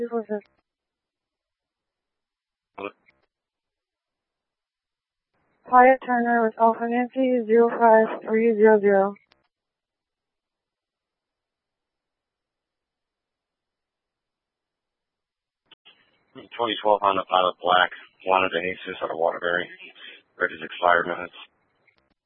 Wyatt Turner with Alpha Nancy 05300. 2012 Honda Pilot Black, wanted an Asus out of Waterbury. Ready to expired minutes.